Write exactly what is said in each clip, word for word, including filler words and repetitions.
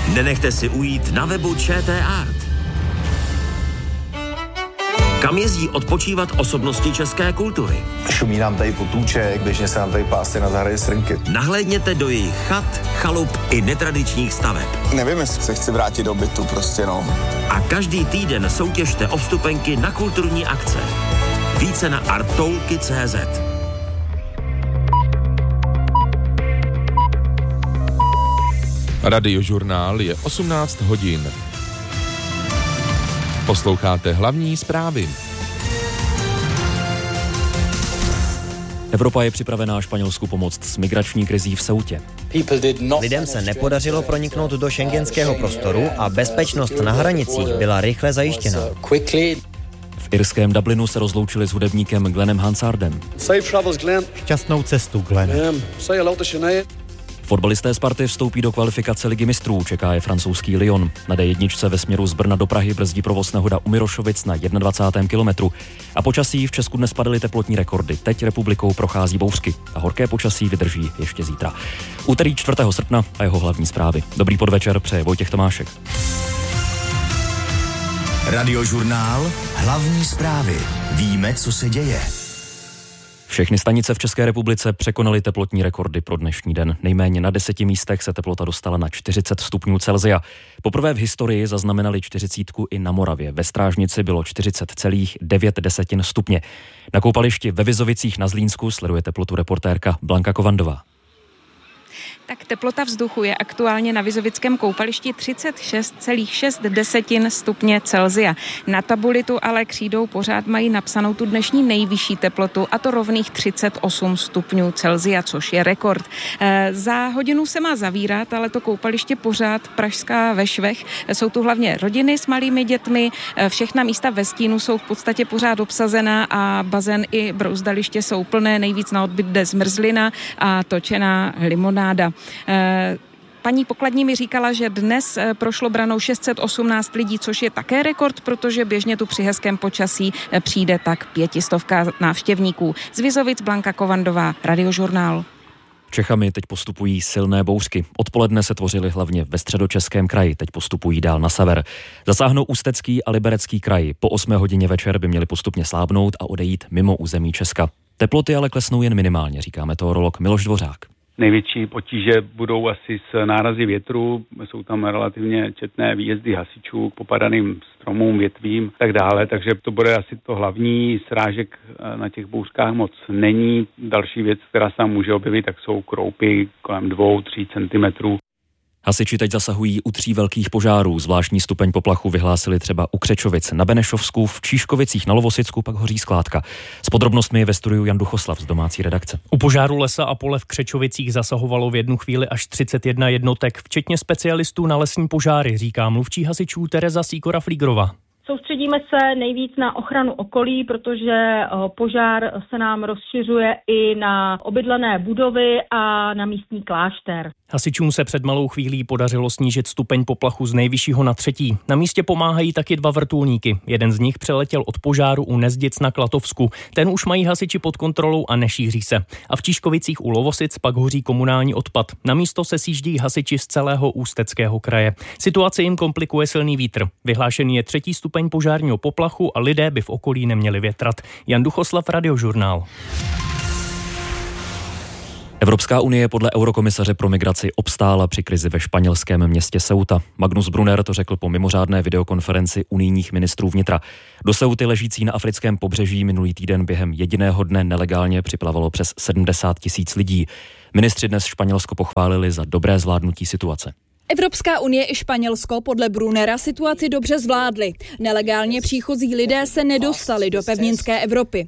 Nenechte si ujít na webu ČT Art. Kam jezdí odpočívat osobnosti české kultury? Šumí nám tady potůček, běžně se nám tady pásy na zahradě srnky. Nahlédněte do jejich chat, chalup i netradičních staveb. Nevím, jestli se chci vrátit do bytu, prostě no. A každý týden soutěžte o vstupenky na kulturní akce. Více na artoulky tečka cé zet. Radiožurnál je osmnáct hodin. Posloucháte hlavní zprávy. Evropa je připravená Španělsku pomoct s migrační krizí v Ceutě. Lidem se nepodařilo proniknout do schengenského prostoru a bezpečnost na hranicích byla rychle zajištěna. V irském Dublinu se rozloučili s hudebníkem Glennem Hansardem. Šťastnou cestu, Glenn. Fotbalisté Sparty vstoupí do kvalifikace Ligy mistrů, čeká je francouzský Lyon. Na dé jedna ve směru z Brna do Prahy brzdí provoz nehoda u Mirošovic na dvacátém prvním kilometru. A počasí v Česku dnes padaly teplotní rekordy. Teď republikou prochází bouřky a horké počasí vydrží ještě zítra. Úterý čtvrtého srpna a jeho hlavní zprávy. Dobrý podvečer, přeje Vojtěch Tomášek. Radiožurnál, hlavní zprávy. Víme, co se děje. Všechny stanice v České republice překonaly teplotní rekordy pro dnešní den. Nejméně na deseti místech se teplota dostala na čtyřicet stupňů Celsia. Poprvé v historii zaznamenali čtyřicítku i na Moravě. Ve Strážnici bylo čtyřicet celá devět stupně. Na koupališti ve Vizovicích na Zlínsku sleduje teplotu reportérka Blanka Kovandová. Tak teplota vzduchu je aktuálně na Vizovickém koupališti třicet šest celá šest stupně Celsia. Na tabuli tu ale křídou pořád mají napsanou tu dnešní nejvyšší teplotu, a to rovných třicet osm stupňů Celsia, což je rekord. E, za hodinu se má zavírat, ale to koupaliště pořád pražská ve švech. Jsou tu hlavně rodiny s malými dětmi, e, všechna místa ve stínu jsou v podstatě pořád obsazená a bazén i brouzdaliště jsou plné. Nejvíc na odbyt jde zmrzlina a točená limonáda. Paní pokladní mi říkala, že dnes prošlo branou šest set osmnáct lidí, což je také rekord, protože běžně tu při hezkém počasí přijde tak pětistovka návštěvníků. Z Vizovic Blanka Kovandová, Radiožurnál. Čechami teď postupují silné bouřky. Odpoledne se tvořily hlavně ve Středočeském kraji, teď postupují dál na sever. Zasáhnou Ústecký a Liberecký kraj. Po osmé hodině večer by měly postupně slábnout a odejít mimo území Česka. Teploty ale klesnou jen minimálně, říká meteorolog Miloš Dvořák. Největší potíže budou asi s nárazy větru, jsou tam relativně četné výjezdy hasičů k popadaným stromům, větvím a tak dále, takže to bude asi to hlavní. Srážek na těch bouřkách moc není. Další věc, která se tam může objevit, tak jsou kroupy kolem dvou, tří centimetrů. Hasiči teď zasahují u tří velkých požárů. Zvláštní stupeň poplachu vyhlásili třeba u Křečovic na Benešovsku, v Číškovicích na Lovosicku pak hoří skládka. S podrobnostmi je ve studiu Jan Duchoslav z domácí redakce. U požáru lesa a pole v Křečovicích zasahovalo v jednu chvíli až třicet jedna jednotek, včetně specialistů na lesní požáry, říká mluvčí hasičů Tereza Sýkora-Flígrová. Soustředíme se nejvíc na ochranu okolí, protože požár se nám rozšiřuje i na obydlené budovy a na místní klášter. Hasičům se před malou chvílí podařilo snížit stupeň poplachu z nejvyššího na třetí. Na místě pomáhají taky dva vrtulníky. Jeden z nich přeletěl od požáru u Nezdic na Klatovsku. Ten už mají hasiči pod kontrolou a nešíří se. A v Číškovicích u Lovosic pak hoří komunální odpad. Na místo se sjíždí hasiči z celého Ústeckého kraje. Situaci jim komplikuje silný vítr. Vyhlášený je třetí stupeň požárního poplachu a lidé by v okolí neměli větrat. Jan Duchoslav, Radiožurnál. Evropská unie podle eurokomisaře pro migraci obstála při krizi ve španělském městě Ceuta. Magnus Brunner to řekl po mimořádné videokonferenci unijních ministrů vnitra. Do Ceuty ležící na africkém pobřeží minulý týden během jediného dne nelegálně připlavalo přes sedmdesát tisíc lidí. Ministři dnes Španělsko pochválili za dobré zvládnutí situace. Evropská unie i Španělsko podle Brunera situaci dobře zvládly. Nelegálně příchozí lidé se nedostali do pevninské Evropy.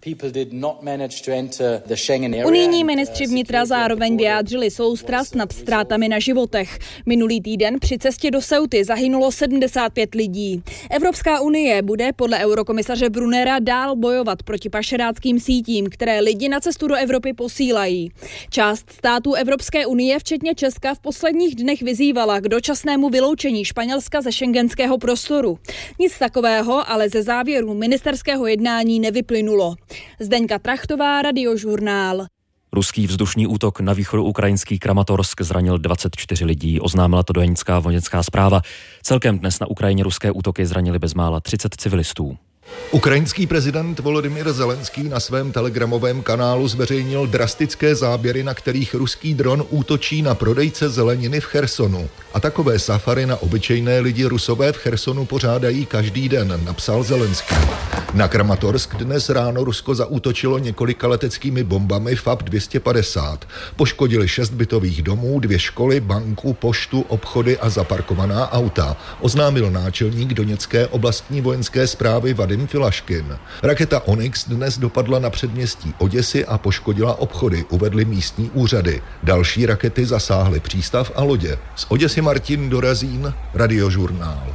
Unijní ministři vnitra zároveň vyjádřili soustrast nad ztrátami na životech. Minulý týden při cestě do Ceuty zahynulo sedmdesát pět lidí. Evropská unie bude podle eurokomisaře Brunera dál bojovat proti pašeráckým sítím, které lidi na cestu do Evropy posílají. Část států Evropské unie, včetně Česka, v posledních dnech vyzývala k dočasnému vyloučení Španělska ze schengenského prostoru. Nic takového ale ze závěrů ministerského jednání nevyplynulo. Zdeňka Trachtová, Radiožurnál. Ruský vzdušný útok na východoukrajinský Kramatorsk zranil dvacet čtyři lidí, oznámila to dojenická vojenská zpráva. Celkem dnes na Ukrajině ruské útoky zranili bezmála třicet civilistů. Ukrajinský prezident Volodymyr Zelenský na svém telegramovém kanálu zveřejnil drastické záběry, na kterých ruský dron útočí na prodejce zeleniny v Chersonu. A takové safari na obyčejné lidi Rusové v Chersonu pořádají každý den, napsal Zelenský. Na Kramatorsk dnes ráno Rusko zaútočilo několika leteckými bombami F A B dvě stě padesát. Poškodili šest bytových domů, dvě školy, banku, poštu, obchody a zaparkovaná auta, oznámil náčelník Doněcké oblastní vojenské správy Vadim Filaškin. Raketa Onyx dnes dopadla na předměstí Oděsy a poškodila obchody, uvedly místní úřady. Další rakety zasáhly přístav a lodě. Z Oděsy Martin Dorazín, Radiožurnál.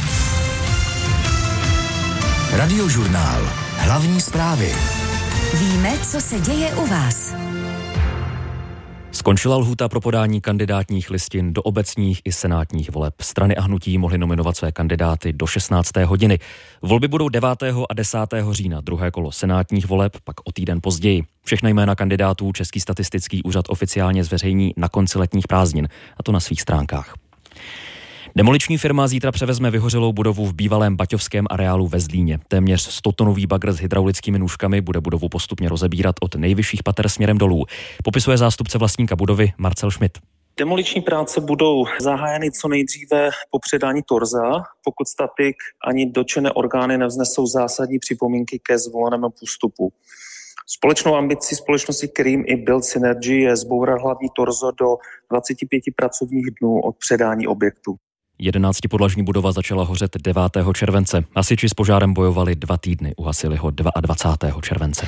Radiožurnál. Hlavní zprávy. Víme, co se děje u vás. Skončila lhůta pro podání kandidátních listin do obecních i senátních voleb. Strany a hnutí mohly nominovat své kandidáty do šestnácté hodiny. Volby budou devátého a desátého října, druhé kolo senátních voleb, pak o týden později. Všechna jména kandidátů Český statistický úřad oficiálně zveřejní na konci letních prázdnin, a to na svých stránkách. Demoliční firma zítra převezme vyhořelou budovu v bývalém baťovském areálu ve Zlíně. Téměř stotonový bagr s hydraulickými nůžkami bude budovu postupně rozebírat od nejvyšších pater směrem dolů. Popisuje zástupce vlastníka budovy Marcel Schmidt. Demoliční práce budou zahájeny co nejdříve po předání torza, pokud statik ani dotčené orgány nevznesou zásadní připomínky ke zvolenému postupu. Společnou ambicí společnosti Cream i Build Synergy je zbourat hlavní torzo do dvacet pět pracovních dnů od předání objektu. jedenáctipodlažní budova začala hořet devátého července. Hasiči s požárem bojovali dva týdny, uhasili ho dvacátého druhého července.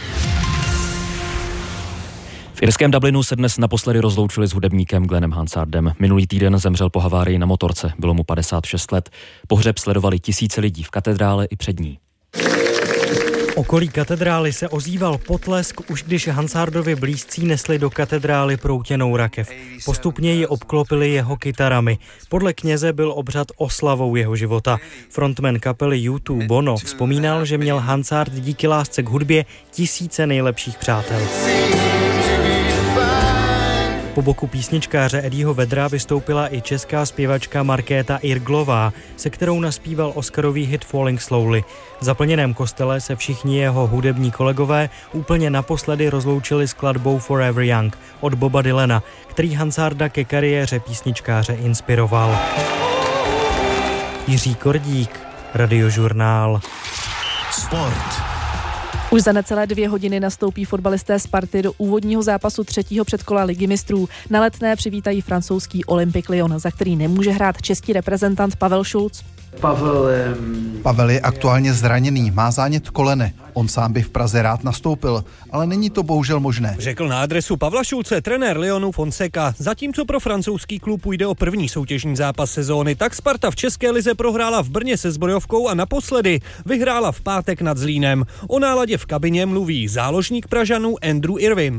V irském Dublinu se dnes naposledy rozloučili s hudebníkem Glennem Hansardem. Minulý týden zemřel po havárii na motorce, bylo mu padesát šest let. Pohřeb sledovali tisíce lidí v katedrále i před ní. Okolí katedrály se ozýval potlesk, už když Hansardovi blízcí nesli do katedrály proutěnou rakev. Postupně ji obklopili jeho kytarami. Podle kněze byl obřad oslavou jeho života. Frontman kapely U dva Bono vzpomínal, že měl Hansard díky lásce k hudbě tisíce nejlepších přátel. Po boku písničkáře Eddieho Vedra vystoupila i česká zpěvačka Markéta Irglová, se kterou naspíval Oscarový hit Falling Slowly. V zaplněném kostele se všichni jeho hudební kolegové úplně naposledy rozloučili skladbou Forever Young od Boba Dylana, který Hansarda ke kariéře písničkáře inspiroval. Jiří Kordík, Radiožurnál. Sport. Už za necelé dvě hodiny nastoupí fotbalisté Sparty do úvodního zápasu třetího předkola Ligy mistrů. Na Letné přivítají francouzský Olympique Lyon, za který nemůže hrát český reprezentant Pavel Šulc. Pavel, Pavel je aktuálně zraněný, má zánět kolene. On sám by v Praze rád nastoupil, ale není to bohužel možné. Řekl na adresu Pavla Šulce trenér Lyonu Fonseca. Zatímco pro francouzský klub půjde o první soutěžní zápas sezóny, tak Sparta v České lize prohrála v Brně se Zbrojovkou a naposledy vyhrála v pátek nad Zlínem. O náladě v kabině mluví záložník Pražanů Andrew Irwin.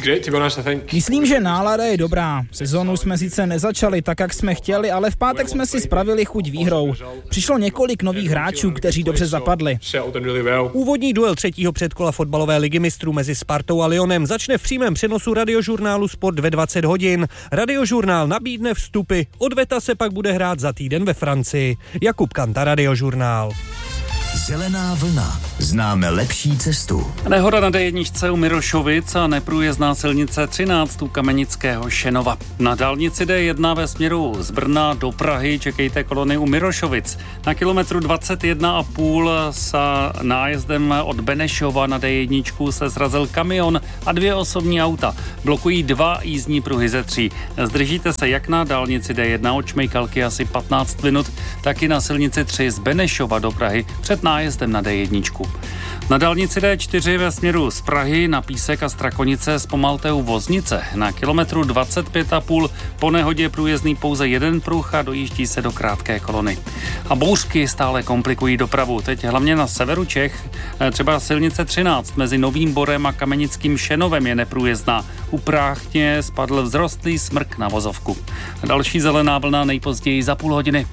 Myslím, že nálada je dobrá. Sezónu jsme sice nezačali tak, jak jsme chtěli, ale v pátek jsme si spravili chuť výhrou. Přišlo několik nových hráčů, kteří dobře zapadli. Úvodní duel třetího předkola fotbalové ligy mistrů mezi Spartou a Lyonem začne v přímém přenosu Radiožurnálu Sport ve dvacet hodin. Radiožurnál nabídne vstupy, odveta se pak bude hrát za týden ve Francii. Jakub Kanta, Radiožurnál. Zelená vlna. Známe lepší cestu. Nehoda na dé jedna u Mirošovic a neprůjezdná silnice třináct u Kamenického Šenova. Na dálnici dé jedna ve směru z Brna do Prahy čekejte kolony u Mirošovic. Na kilometru dvacet jedna a půl s nájezdem od Benešova na dé jedna se srazil kamion a dvě osobní auta. Blokují dva jízdní pruhy ze tří. Zdržíte se jak na dálnici dé jedna od Šmejkalky asi patnáct minut, tak i na silnici tři z Benešova do Prahy před nájezdem na dé jedna. Na dálnici dé čtyři ve směru z Prahy na Písek a Strakonice zpomalte u Voznice. Na kilometru dvacet pět a půl po nehodě průjezdný pouze jeden pruh a dojíždí se do krátké kolony. A bouřky stále komplikují dopravu. Teď hlavně na severu Čech, třeba silnice třináct mezi Novým Borem a Kamenickým Šenovem je neprůjezdná. U Práchně spadl vzrostlý smrk na vozovku. Další zelená vlna nejpozději za půl hodiny.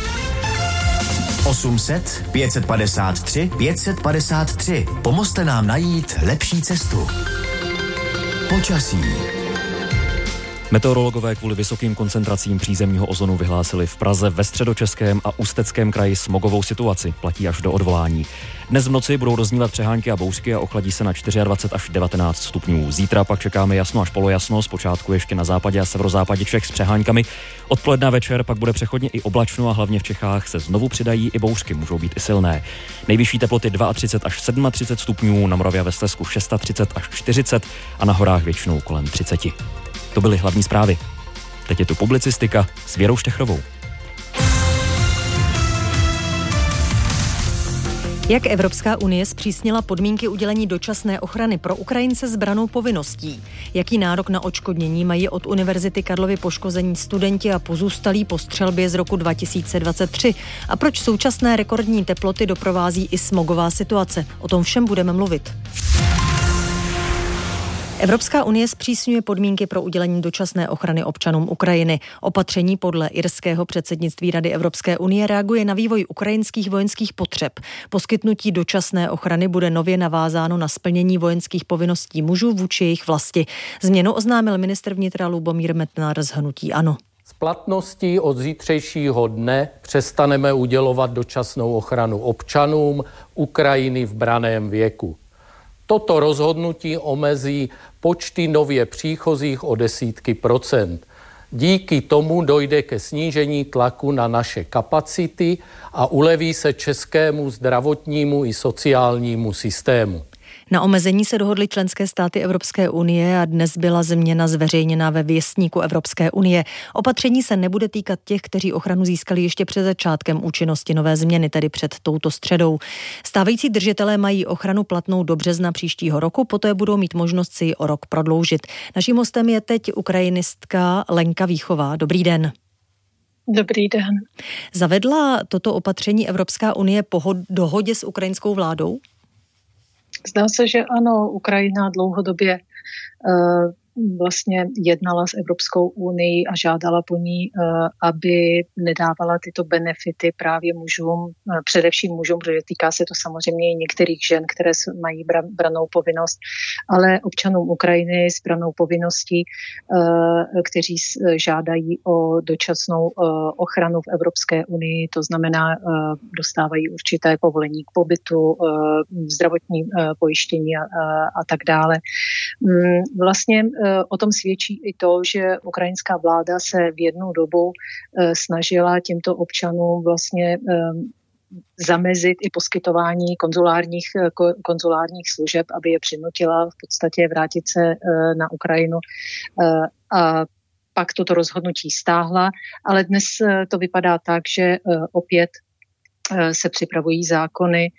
osm set pět set padesát tři pět set padesát tři. Pomozte nám najít lepší cestu. Počasí. Meteorologové kvůli vysokým koncentracím přízemního ozonu vyhlásili v Praze, ve Středočeském a Ústeckém kraji smogovou situaci. Platí až do odvolání. Dnes v noci budou doznívat přehánky a bouřky a ochladí se na dvacet čtyři až devatenáct stupňů. Zítra pak čekáme jasno až polojasno, zpočátku ještě na západě a severozápadě Čech s přeháňkami. Odpoledne večer pak bude přechodně i oblačno a hlavně v Čechách se znovu přidají i bouřky, můžou být i silné. Nejvyšší teploty třicet dva až třicet sedm stupňů, na Moravě a ve Slezsku třicet šest až čtyřicet a na horách většinou kolem třicet. To byly hlavní zprávy. Teď je tu publicistika s Věrou Štechrovou. Jak Evropská unie zpřísnila podmínky udělení dočasné ochrany pro Ukrajince s brannou povinností? Jaký nárok na odškodnění mají od Univerzity Karlovy poškození studenti a pozůstalí po střelbě z roku dva tisíce dvacet tři? A proč současné rekordní teploty doprovází i smogová situace? O tom všem budeme mluvit. Evropská unie zpřísňuje podmínky pro udělení dočasné ochrany občanům Ukrajiny. Opatření podle irského předsednictví Rady Evropské unie reaguje na vývoj ukrajinských vojenských potřeb. Poskytnutí dočasné ochrany bude nově navázáno na splnění vojenských povinností mužů vůči jejich vlasti. Změnu oznámil ministr vnitra Lubomír Metnar z hnutí ANO. S platností od zítřejšího dne přestaneme udělovat dočasnou ochranu občanům Ukrajiny v branném věku. Toto rozhodnutí omezí počty nově příchozích o desítky procent. Díky tomu dojde ke snížení tlaku na naše kapacity a uleví se českému zdravotnímu i sociálnímu systému. Na omezení se dohodly členské státy Evropské unie a dnes byla změna zveřejněna ve Věstníku Evropské unie. Opatření se nebude týkat těch, kteří ochranu získali ještě před začátkem účinnosti nové změny, tedy před touto středou. Stávající držitelé mají ochranu platnou do března příštího roku, poté budou mít možnost si ji o rok prodloužit. Naším hostem je teď ukrajinistka Lenka Víchová. Dobrý den. Dobrý den. Zavedla toto opatření Evropská unie po dohodě s ukrajinskou vládou? Zdá se, že ano, Ukrajina dlouhodobě uh, vlastně jednala s Evropskou unii a žádala po ní, aby nedávala tyto benefity právě mužům, především mužům, protože týká se to samozřejmě i některých žen, které mají brannou povinnost, ale občanům Ukrajiny s brannou povinností, kteří žádají o dočasnou ochranu v Evropské unii, to znamená, dostávají určité povolení k pobytu, zdravotní pojištění a, a tak dále. Vlastně o tom svědčí i to, že ukrajinská vláda se v jednu dobu snažila těmto občanům vlastně zamezit i poskytování konzulárních, konzulárních služeb, aby je přinutila v podstatě vrátit se na Ukrajinu. A pak toto rozhodnutí stáhla, ale dnes to vypadá tak, že opět se připravují zákony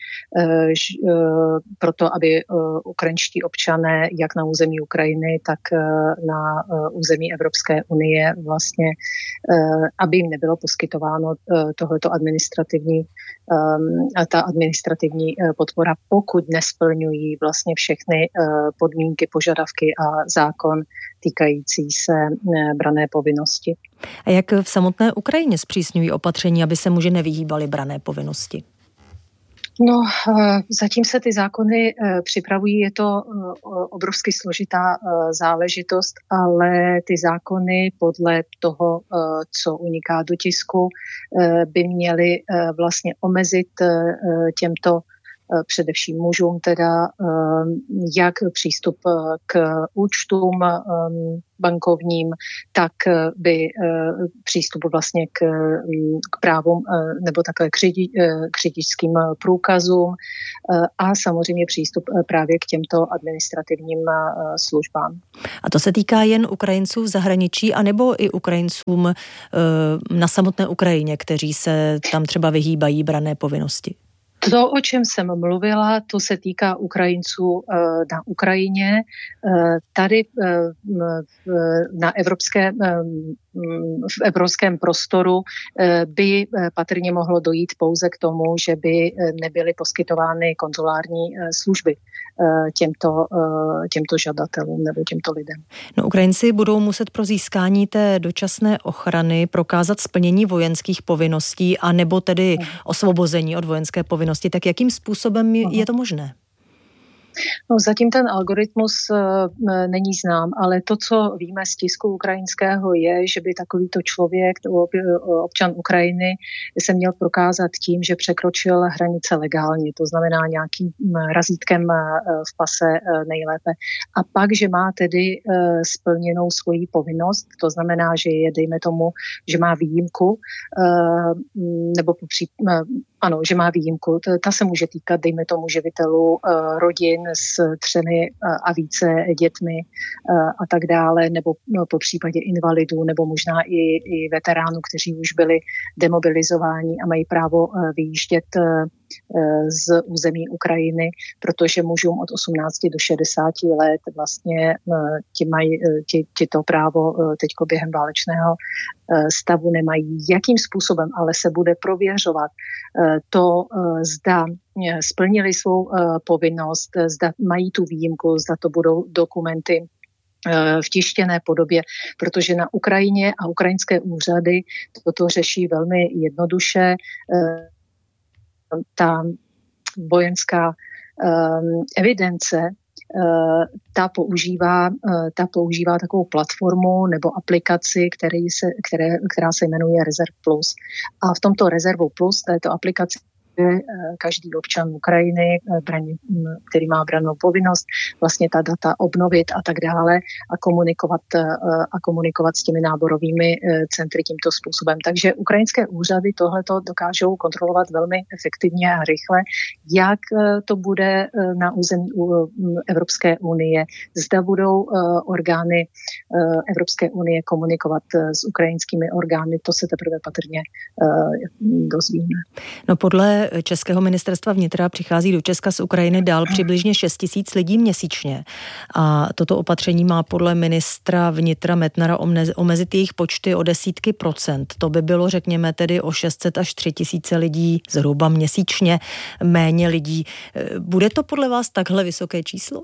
proto, aby ukrajinští občané, jak na území Ukrajiny, tak na území Evropské unie, vlastně, aby jim nebylo poskytováno tohleto administrativní, ta administrativní podpora, pokud nesplňují vlastně všechny podmínky, požadavky a zákon týkající se branné povinnosti. A jak v samotné Ukrajině zpřísňují opatření, aby se muži nevyhýbali branné povinnosti? No, zatím se ty zákony připravují, je to obrovsky složitá záležitost, ale ty zákony podle toho, co uniká do tisku, by měly vlastně omezit těmto především mužům teda jak přístup k účtům bankovním, tak by přístup vlastně k, k právům nebo takhle k, řidi, k řidičským průkazům a samozřejmě přístup právě k těmto administrativním službám. A to se týká jen Ukrajinců v zahraničí, anebo i Ukrajincům na samotné Ukrajině, kteří se tam třeba vyhýbají branné povinnosti? To, o čem jsem mluvila, to se týká Ukrajinců na Ukrajině. Tady na evropské, v evropském prostoru by patrně mohlo dojít pouze k tomu, že by nebyly poskytovány konzulární služby těmto, těmto žadatelům nebo těmto lidem. No, Ukrajinci budou muset pro získání té dočasné ochrany prokázat splnění vojenských povinností a nebo tedy osvobození od vojenské povinnosti. Tak jakým způsobem je to možné? No, zatím ten algoritmus uh, není znám, ale to, co víme z tisku ukrajinského, je, že by takovýto člověk, občan Ukrajiny, se měl prokázat tím, že překročil hranice legálně, to znamená nějakým razítkem v pase nejlépe. A pak, že má tedy uh, splněnou svoji povinnost, to znamená, že je, dejme tomu, že má výjimku, uh, nebo popří, uh, ano, že má výjimku. Ta se může týkat, dejme tomu, živitelů uh, rodin s třemi uh, a více dětmi uh, a tak dále, nebo no, po případě invalidů, nebo možná i, i veteránů, kteří už byli demobilizováni a mají právo uh, vyjíždět uh, z území Ukrajiny, protože mužům od osmnácti do šedesáti let vlastně ti mají ti, ti to právo teďko během válečného stavu nemají. Jakým způsobem ale se bude prověřovat to, zda splnili svou povinnost, zda mají tu výjimku, zda to budou dokumenty v tištěné podobě, protože na Ukrajině a ukrajinské úřady toto řeší velmi jednoduše. Ta vojenská um, evidence, uh, ta, používá, uh, ta používá takovou platformu nebo aplikaci, který se, které, která se jmenuje Rezerv Plus. A v tomto Rezervu Plus, této aplikaci, každý občan Ukrajiny, který má brannou povinnost, vlastně ta data obnovit a tak dále a komunikovat, a komunikovat s těmi náborovými centry tímto způsobem. Takže ukrajinské úřady tohleto dokážou kontrolovat velmi efektivně a rychle, jak to bude na území Evropské unie. Zda budou orgány Evropské unie komunikovat s ukrajinskými orgány, to se teprve patrně dozvíme. No podle Českého ministerstva vnitra přichází do Česka z Ukrajiny dál přibližně šest tisíc lidí měsíčně. A toto opatření má podle ministra vnitra Metnara omezit jejich počty o desítky procent. To by bylo, řekněme, tedy o šest set až tři tisíce lidí zhruba měsíčně méně lidí. Bude to podle vás takhle vysoké číslo?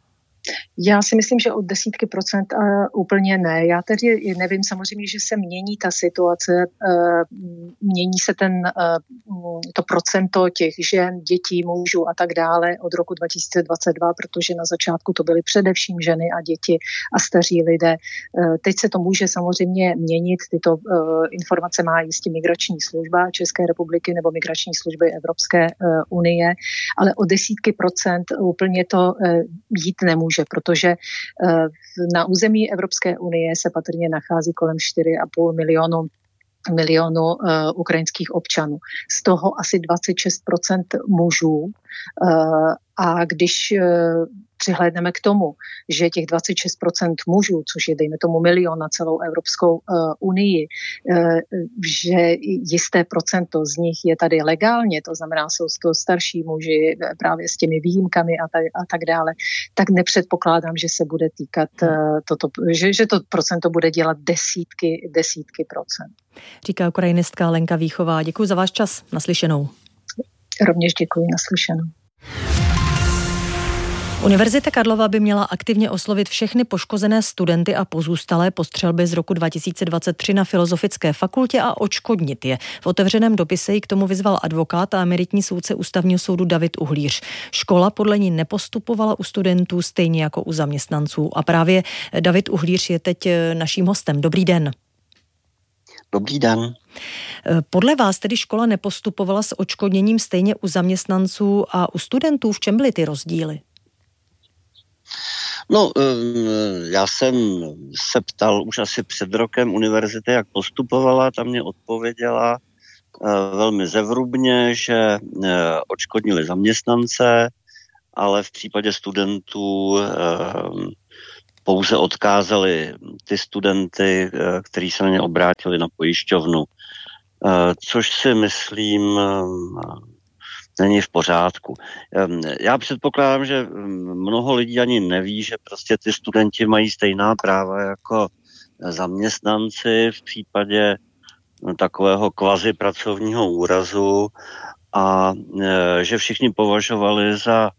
Já si myslím, že od desítky procent uh, úplně ne. Já tedy nevím, samozřejmě, že se mění ta situace, uh, mění se ten, uh, to procento těch žen, dětí, mužů a tak dále od roku dva tisíce dvacet dva, protože na začátku to byly především ženy a děti a staří lidé. Uh, teď se to může samozřejmě měnit, tyto uh, informace má jistě migrační služba České republiky nebo migrační služby Evropské uh, unie, ale o desítky procent úplně to uh, jít nemůže. Protože na území Evropské unie se patrně nachází kolem čtyři a půl milionu milionu uh, ukrajinských občanů. Z toho asi dvacet šest procent mužů uh, a když uh, přihlédneme k tomu, že těch dvacet šest procent mužů, což je dejme tomu milion na celou Evropskou uh, unii, uh, že jisté procento z nich je tady legálně, to znamená, jsou to starší muži právě s těmi výjimkami a tak, a tak dále, tak nepředpokládám, že se bude týkat uh, toto, že, že to procento bude dělat desítky, desítky procent. Říká ukrajinistka Lenka Víchová. Děkuji za váš čas. Naslyšenou. Rovněž děkuji. Naslyšenou. Univerzita Karlova by měla aktivně oslovit všechny poškozené studenty a pozůstalé po střelbě z roku dva tisíce dvacet tři na Filozofické fakultě a odškodnit je. V otevřeném dopise ji k tomu vyzval advokát a emeritní soudce Ústavního soudu David Uhlíř. Škola podle ní nepostupovala u studentů stejně jako u zaměstnanců. A právě David Uhlíř je teď naším hostem. Dobrý den. Dobrý den. Podle vás tedy škola nepostupovala s odškodněním stejně u zaměstnanců a u studentů? V čem byly ty rozdíly? No, já jsem se ptal už asi před rokem univerzity, jak postupovala, tam mě odpověděla velmi zevrubně, že odškodnili zaměstnance, ale v případě studentů pouze odkázali ty studenty, kteří se na ně obrátili na pojišťovnu, což si myslím není v pořádku. Já předpokládám, že mnoho lidí ani neví, že prostě ty studenti mají stejná práva jako zaměstnanci v případě takového kvazi pracovního úrazu a že všichni považovali za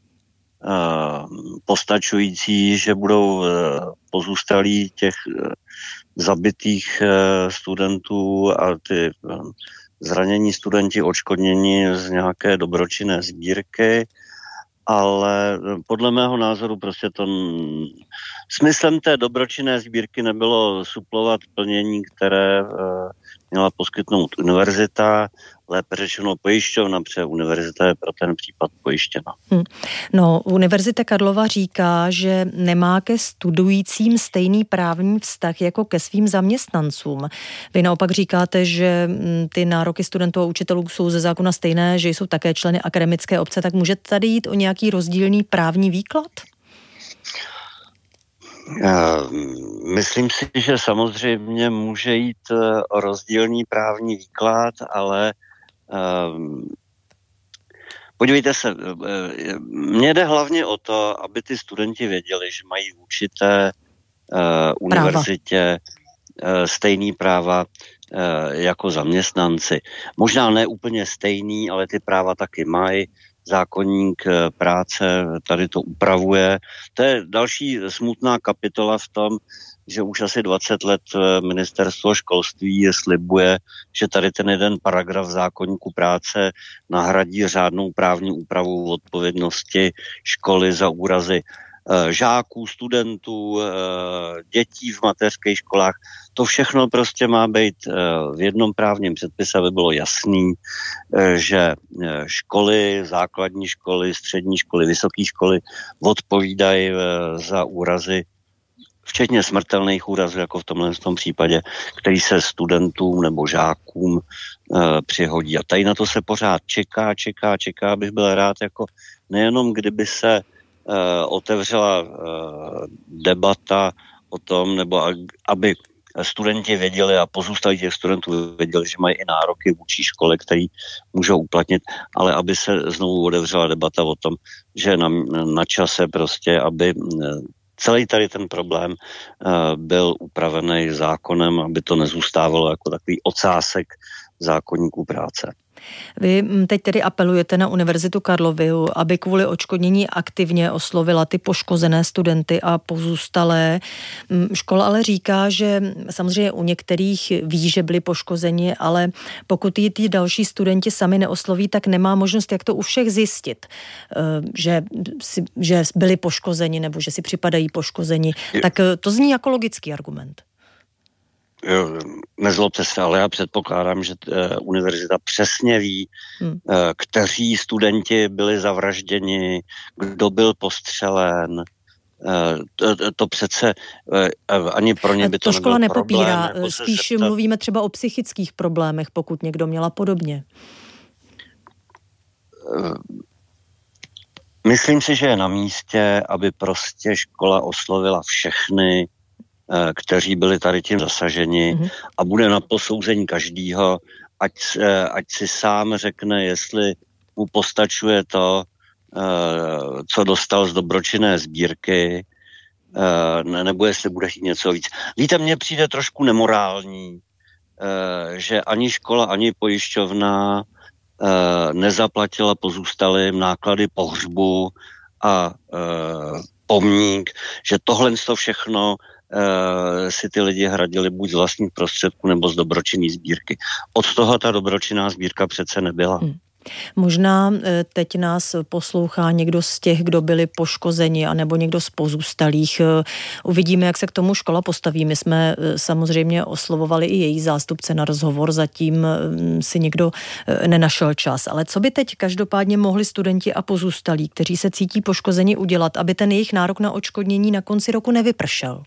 postačující, že budou pozůstalí těch zabitých studentů a ty zranění studenti odškodnění z nějaké dobročinné sbírky. ale podle mého názoru prostě to smyslem té dobročinné sbírky nebylo suplovat plnění, které měla poskytnout univerzita, lépe řečeno pojišťovna, protože univerzita je pro ten případ pojištěna. Hmm. No, Univerzita Karlova říká, že nemá ke studujícím stejný právní vztah jako ke svým zaměstnancům. Vy naopak říkáte, že ty nároky studentů a učitelů jsou ze zákona stejné, že jsou také členy akademické obce, tak může tady jít o nějaký rozdílný právní výklad? Myslím si, že samozřejmě může jít o rozdílný právní výklad, ale um, podívejte se, mně jde hlavně o to, aby ty studenti věděli, že mají v určité uh, univerzitě uh, stejný práva uh, jako zaměstnanci. Možná ne úplně stejný, ale ty práva taky mají. Zákoník práce tady to upravuje. To je další smutná kapitola v tom, že už asi dvacet let ministerstvo školství slibuje, že tady ten jeden paragraf zákoníku práce nahradí řádnou právní úpravu odpovědnosti školy za úrazy žáků, studentů, dětí v mateřských školách. To všechno prostě má být v jednom právním předpise, aby bylo jasný, že školy, základní školy, střední školy, vysoké školy odpovídají za úrazy, včetně smrtelných úrazů, jako v tomhle tom případě, který se studentům nebo žákům přihodí. A tady na to se pořád čeká, čeká, čeká, abych byl rád, jako nejenom kdyby se Uh, otevřela uh, debata o tom, nebo aby studenti věděli a pozůstalí těch studentů věděli, že mají i nároky vůči škole, který můžou uplatnit, ale aby se znovu otevřela debata o tom, že na, na čase prostě, aby celý tady ten problém uh, byl upravený zákonem, aby to nezůstávalo jako takový ocásek zákoníku práce. Vy teď tedy apelujete na Univerzitu Karlovu, aby kvůli odškodnění aktivně oslovila ty poškozené studenty a pozůstalé. Škola ale říká, že samozřejmě u některých ví, že byli poškozeni, ale pokud ji ty další studenti sami neosloví, tak nemá možnost, jak to u všech zjistit, že, si, že byli poškozeni nebo že si připadají poškozeni. Tak to zní jako logický argument. Jo, nezlobte se, ale já předpokládám, že uh, univerzita přesně ví, hmm. uh, kteří studenti byli zavražděni, kdo byl postřelen. Uh, to, to přece uh, ani pro ně by to, to škola nebyl nepopírá, problém, spíš zeptat... mluvíme třeba o psychických problémech, pokud někdo měla podobně. Uh, myslím si, že je na místě, aby prostě škola oslovila všechny, kteří byli tady tím zasaženi mm-hmm. a bude na posouzení každýho, ať, ať si sám řekne, jestli mu postačuje to, co dostal z dobročinné sbírky, nebo jestli bude chtít něco víc. Víte, mně přijde trošku nemorální, že ani škola, ani pojišťovna nezaplatila pozůstalým náklady pohřbu a pomník, že tohle to všechno Uh, si ty lidi hradili buď z vlastních prostředků nebo z dobročinné sbírky. Od toho ta dobročinná sbírka přece nebyla. Hmm. Možná teď nás poslouchá někdo z těch, kdo byli poškozeni, anebo někdo z pozůstalých. Uvidíme, jak se k tomu škola postaví. My jsme samozřejmě oslovovali i její zástupce na rozhovor, zatím si někdo nenašel čas. Ale co by teď každopádně mohli studenti a pozůstalí, kteří se cítí poškozeni, udělat, aby ten jejich nárok na odškodnění na konci roku nevypršel?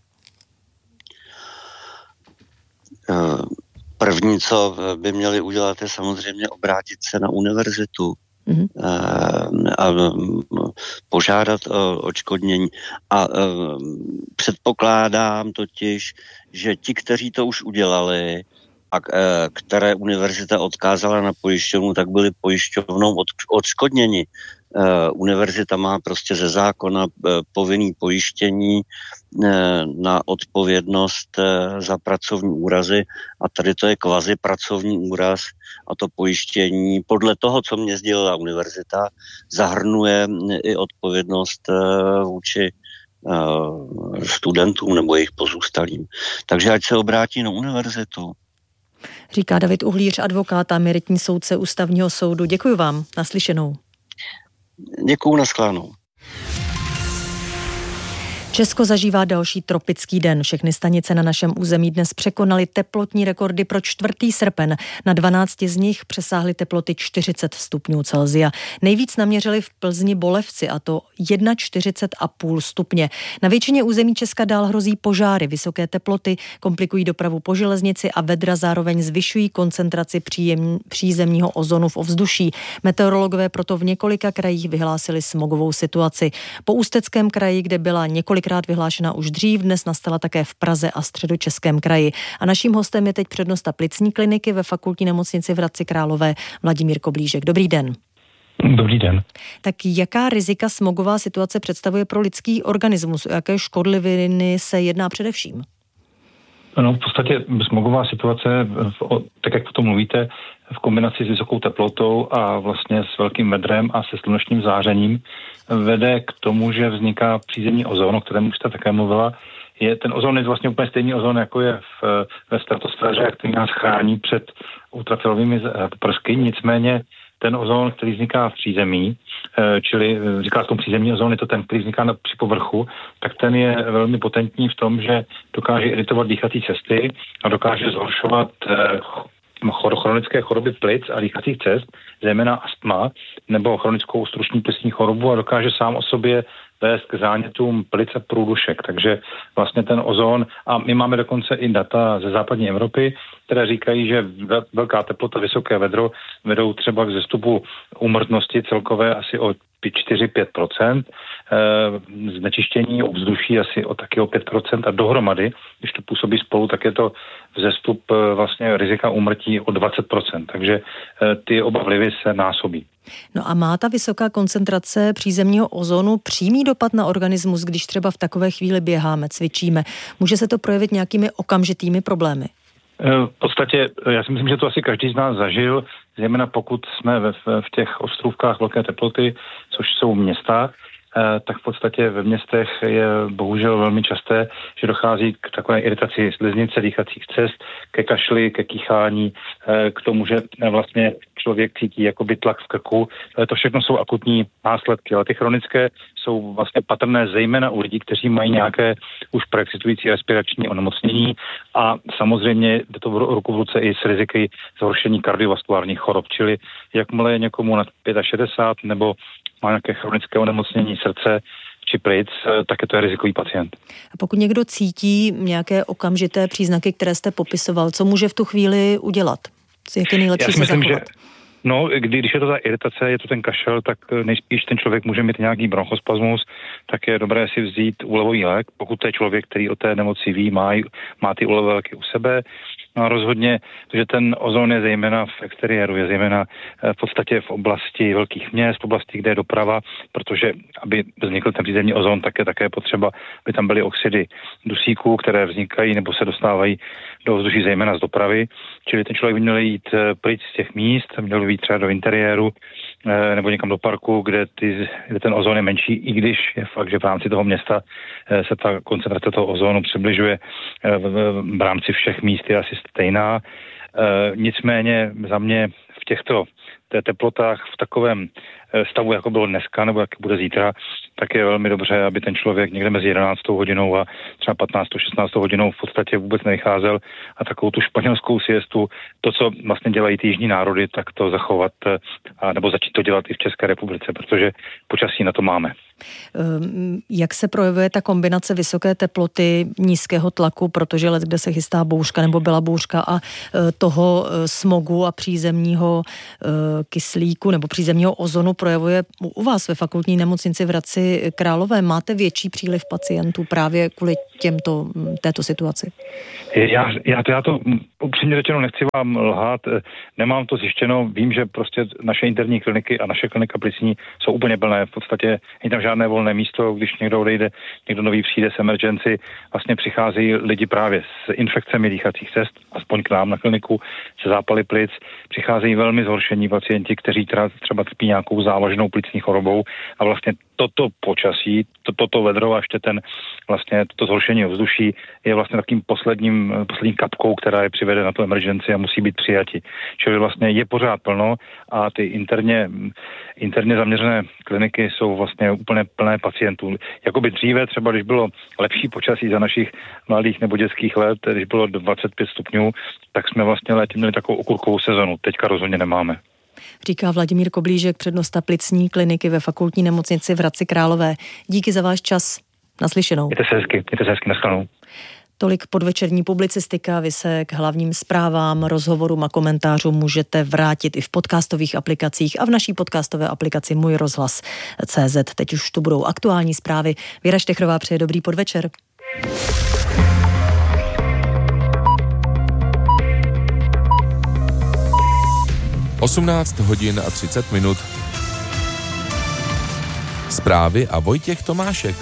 První, co by měli udělat, je samozřejmě obrátit se na univerzitu mm-hmm. a požádat o odškodnění. A předpokládám totiž, že ti, kteří to už udělali a které univerzita odkázala na pojišťovnu, tak byli pojišťovnou odškodněni. Univerzita má prostě ze zákona povinný pojištění na odpovědnost za pracovní úrazy a tady to je kvazi pracovní úraz a to pojištění podle toho, co mě sdělila univerzita, zahrnuje i odpovědnost vůči studentům nebo jejich pozůstalým. Takže ať se obrátí na univerzitu. Říká David Uhlíř, advokát a emeritní soudce Ústavního soudu. Děkuji vám. Naslyšenou. Děkuju, nashledanou. Česko zažívá další tropický den. Všechny stanice na našem území dnes překonaly teplotní rekordy pro čtvrtý srpen. Na dvanácti z nich přesáhly teploty čtyřicet stupňů Celsia. Nejvíc naměřili v Plzni Bolevci, a to čtyřicet jedna celá pět stupně. Na většině území Česka dál hrozí požáry. Vysoké teploty komplikují dopravu po železnici a vedra zároveň zvyšují koncentraci příjem, přízemního ozonu v ovzduší. Meteorologové proto v několika krajích vyhlásili smogovou situaci. Po Ústeckém kraji, kde byla několik krát vyhlášena už dřív, dnes nastala také v Praze a Středočeském kraji. A naším hostem je teď přednosta plicní kliniky ve fakultní nemocnici v Hradci Králové Vladimír Koblížek. Dobrý den. Dobrý den. Tak jaká rizika smogová situace představuje pro lidský organismus? O jaké škodliviny se jedná především? No, v podstatě smogová situace, tak jak o tom mluvíte, v kombinaci s vysokou teplotou a vlastně s velkým vedrem a se slunečním zářením vede k tomu, že vzniká přízemní ozon, o kterém už jste také mluvila. Je, ten ozon je vlastně úplně stejný ozon, jako je v, ve stratosféře, který nás chrání před ultrafialovými prsky, nicméně ten ozon, který vzniká v přízemí, čili říká v tom přízemní ozon, je to ten, který vzniká na, při povrchu, tak ten je velmi potentní v tom, že dokáže iritovat dýchací cesty a dokáže zhoršovat chronické choroby plic a dýchacích cest, zejména astma nebo chronickou obstrukční plicní chorobu, a dokáže sám o sobě vést k zánětům plic a průdušek. Takže vlastně ten ozon, a my máme dokonce i data ze západní Evropy, které říkají, že velká teplota, vysoké vedro vedou třeba k vzestupu úmrtnosti celkové asi o čtyři až pět procent, znečištění ovzduší asi o taky o pět procent a dohromady, když to působí spolu, tak je to vzestup vlastně rizika úmrtí o dvacet procent. Takže ty oba vlivy se násobí. No a má ta vysoká koncentrace přízemního ozonu přímý dopad na organismus, když třeba v takové chvíli běháme, cvičíme? Může se to projevit nějakými okamžitými problémy? V podstatě, já si myslím, že to asi každý z nás zažil, zejména pokud jsme v, v těch ostrůvkách velké teploty, což jsou města, tak v podstatě ve městech je bohužel velmi časté, že dochází k takové iritaci sliznice, dýchacích cest, ke kašli, ke kýchání, k tomu, že vlastně člověk cítí jakoby tlak v krku. To všechno jsou akutní následky, ale ty chronické jsou vlastně patrné zejména u lidí, kteří mají nějaké už preexistující respirační onemocnění, a samozřejmě jde to ruku v ruce i s riziky zhoršení kardiovaskulárních chorob, čili jakmile je někomu nad šedesát pět nebo má nějaké chronické onemocnění srdce či plic, tak je to rizikový pacient. A pokud někdo cítí nějaké okamžité příznaky, které jste popisoval, co může v tu chvíli udělat? Jak je nejlepší se myslím, zachovat? Že... No, kdy, když je to ta iritace, je to ten kašel, tak nejspíš ten člověk může mít nějaký bronchospasmus, tak je dobré si vzít úlevový lék, pokud to je člověk, který o té nemoci ví, má, má ty úlevové léky u sebe. No a rozhodně, že ten ozon je zejména v exteriéru, je zejména v podstatě v oblasti velkých měst, v oblasti, kde je doprava, protože aby vznikl ten přízemní ozon, tak je také potřeba, aby tam byly oxidy dusíků, které vznikají nebo se dostávají do ovzduší zejména z dopravy. Čili ten člověk by měl jít pryč z těch míst, měl by jít třeba do interiéru nebo někam do parku, kde, ty, kde ten ozon je menší, i když je fakt, že v rámci toho města se ta koncentrace toho ozonu přibližuje v rámci všech míst, je asi stejná. Nicméně za mě v těchto té teplotách v takovém stavu, jako bylo dneska, nebo jak bude zítra, tak je velmi dobře, aby ten člověk někde mezi jedenáctou hodinou a třeba patnáctou šestnáctou hodinou v podstatě vůbec nevycházel a takovou tu španělskou siestu, to, co vlastně dělají ty jižní národy, tak to zachovat a nebo začít to dělat i v České republice, protože počasí na to máme. Jak se projevuje ta kombinace vysoké teploty, nízkého tlaku, protože let, kde se chystá bouřka nebo byla bouřka, a toho smogu a přízemního kyslíku nebo přízemního ozonu projevuje u vás ve fakultní nemocnici v Hradci Králové? Máte větší příliv pacientů právě kvůli těmto, této situaci? Já, já, to, já to upřímně řečeno nechci vám lhát, nemám to zjištěno, vím, že prostě naše interní kliniky a naše klinika plicní jsou úplně plné, v podstatě není tam žádné volné místo, když někdo odejde, někdo nový přijde s emergency, vlastně přicházejí lidi právě s infekcemi dýchacích cest, aspoň k nám na kliniku, se zápaly plic, přicházejí velmi zhoršení pacienti, kteří třeba trpí nějakou závažnou plicní chorobou a vlastně toto počasí, to, toto vedro a ještě ten vlastně to zhoršení ovzduší je vlastně takým posledním, poslední kapkou, která je přivede na tu emergenci a musí být přijati. Čili vlastně je pořád plno a ty interně, interně zaměřené kliniky jsou vlastně úplně plné pacientů. Jakoby dříve třeba, když bylo lepší počasí za našich mladých nebo dětských let, když bylo dvacet pět stupňů, tak jsme vlastně létě měli takovou okurkovou sezonu. Teďka rozhodně nemáme. Říká Vladimír Koblížek, přednosta plicní kliniky ve fakultní nemocnici v Hradci Králové. Díky za váš čas. Naslyšenou. Mějte se hezky, mějte se hezky, naschledanou. Tolik podvečerní publicistika, vy se k hlavním zprávám, rozhovorům a komentářům můžete vrátit i v podcastových aplikacích a v naší podcastové aplikaci Můj rozhlas tečka cé zet. Teď už tu budou aktuální zprávy. Věra Štechrová přeje dobrý podvečer. osmnáct hodin a třicet minut. Zprávy a Vojtěch Tomášek.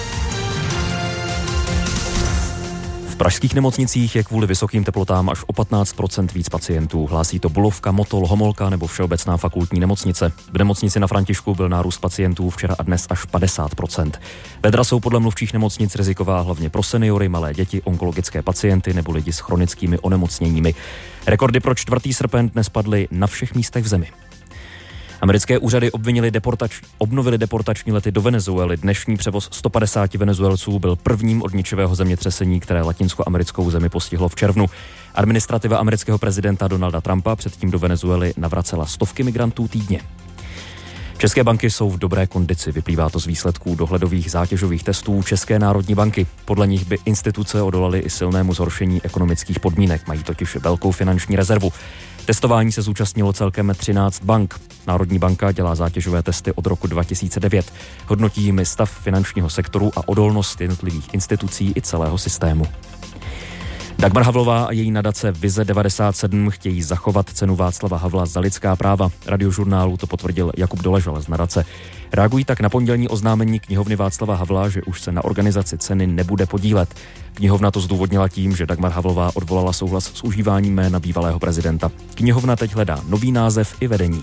V pražských nemocnicích je kvůli vysokým teplotám až o patnáct procent víc pacientů. Hlásí to Bulovka, Motol, Homolka nebo Všeobecná fakultní nemocnice. V nemocnici na Františku byl nárůst pacientů včera a dnes až padesát procent. Vedra jsou podle mluvčích nemocnic riziková hlavně pro seniory, malé děti, onkologické pacienty nebo lidi s chronickými onemocněními. Rekordy pro čtvrtý srpen dnes padly na všech místech v zemi. Americké úřady obvinili deportač, obnovili deportační lety do Venezuely. Dnešní převoz sto padesáti Venezuelců byl prvním od ničivého zemětřesení, které latinskoamerickou zemi postihlo v červnu. Administrativa amerického prezidenta Donalda Trumpa předtím do Venezuely navracela stovky migrantů týdně. České banky jsou v dobré kondici, vyplývá to z výsledků dohledových zátěžových testů České národní banky. Podle nich by instituce odolaly i silnému zhoršení ekonomických podmínek, mají totiž velkou finanční rezervu. Testování se zúčastnilo celkem třináct bank. Národní banka dělá zátěžové testy od roku dva tisíce devět. Hodnotí jimi stav finančního sektoru a odolnost jednotlivých institucí i celého systému. Dagmar Havlová a její nadace Vize devadesát sedm chtějí zachovat cenu Václava Havla za lidská práva. Radiožurnálu to potvrdil Jakub Doležal z nadace. Reagují tak na pondělní oznámení knihovny Václava Havla, že už se na organizaci ceny nebude podílet. Knihovna to zdůvodnila tím, že Dagmar Havlová odvolala souhlas s užíváním jména bývalého prezidenta. Knihovna teď hledá nový název i vedení.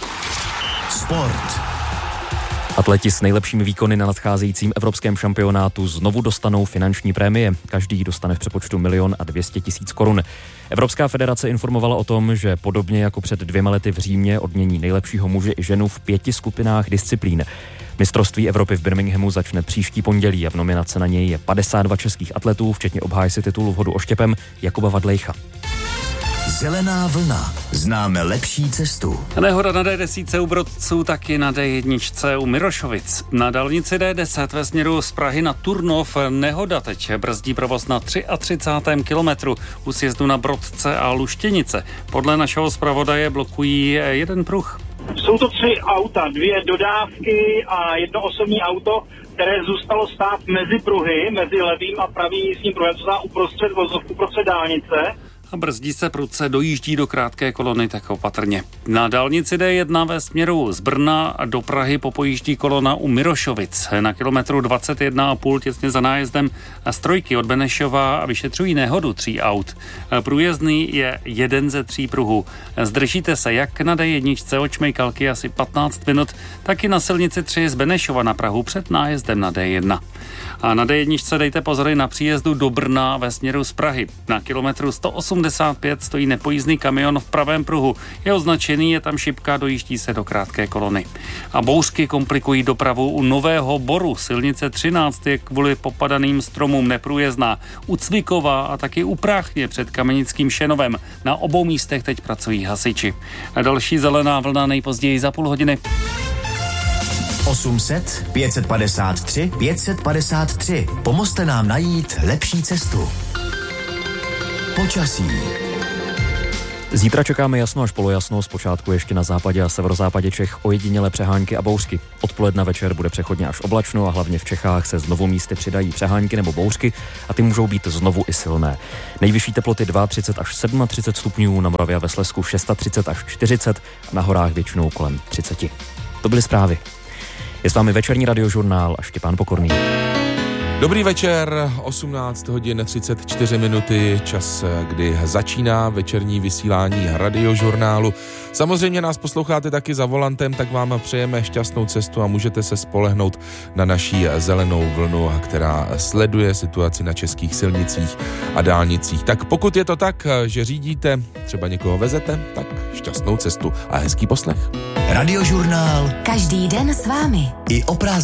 Sport. Atleti s nejlepšími výkony na nadcházejícím evropském šampionátu znovu dostanou finanční prémie. Každý dostane v přepočtu milion a dvě stě tisíc korun. Evropská federace informovala o tom, že podobně jako před dvěma lety v Římě odmění nejlepšího muže i ženu v pěti skupinách disciplín. Mistrovství Evropy v Birminghamu začne příští pondělí a v nominaci na něj je padesát dva českých atletů, včetně obhájce titulu v hodu oštěpem Jakuba Vadlejcha. Zelená vlna. Známe lepší cestu. Nehoda na dé deset u Brodců, taky na dé jedna u Mirošovic. Na dálnici dé deset ve směru z Prahy na Turnov nehoda teď brzdí provoz na třicátém třetím kilometru u sjezdu na Brodce a Luštěnice. Podle našeho zpravodaje blokují jeden pruh. Jsou to tři auta, dvě dodávky a jedno osobní auto, které zůstalo stát mezi pruhy, mezi levým a pravým jízdním pruhem, co znamená uprostřed vozovku, uprostřed dálnice. A brzdí se prudce, dojíždí do krátké kolony, tak opatrně. Na dálnici dé jedna ve směru z Brna do Prahy popojíždí kolona u Mirošovic. Na kilometru dvacet jedna a půl těsně za nájezdem z trojky od Benešova vyšetřují nehodu tří aut. Průjezdný je jeden ze tří pruhů. Zdržíte se jak na dé jedna od Šmejkalky asi patnáct minut, tak i na silnici tři z Benešova na Prahu před nájezdem na dé jedna. A na dé jedna dejte pozor na příjezdu do Brna ve směru z Prahy. Na kilometru sto osmdesát pět stojí nepojízdný kamion v pravém pruhu. Je označený, je tam šipka, dojíždí se do krátké kolony. A bouřky komplikují dopravu u Nového Boru. Silnice třináct je kvůli popadaným stromům neprůjezdná. U Cvikova a taky u Práchně před Kamenickým Šenovem. Na obou místech teď pracují hasiči. A další zelená vlna nejpozději za půl hodiny. osm set, pět set padesát tři, pět set padesát tři. Pomozte nám najít lepší cestu. Počasí. Zítra čekáme jasno až polojasno, zpočátku ještě na západě a severozápadě Čech ojedinělé přehánky a bouřky. Odpoledne večer bude přechodně až oblačno a hlavně v Čechách se znovu místy přidají přehánky nebo bouřky a ty můžou být znovu i silné. Nejvyšší teploty třicet dva až třicet sedm stupňů, na Moravě a ve Slezsku třicet šest až čtyřicet a na horách většinou kolem třicet. To byly zprávy. Je s vámi večerní radiožurnál a Štěpán Pokorný. Dobrý večer, osmnáct hodin třicet čtyři minuty, čas, kdy začíná večerní vysílání Radiožurnálu. Samozřejmě nás posloucháte taky za volantem, tak vám přejeme šťastnou cestu a můžete se spolehnout na naší zelenou vlnu, která sleduje situaci na českých silnicích a dálnicích. Tak pokud je to tak, že řídíte, třeba někoho vezete, tak šťastnou cestu a hezký poslech. Radiožurnál. Každý den s vámi. I o prázdninách.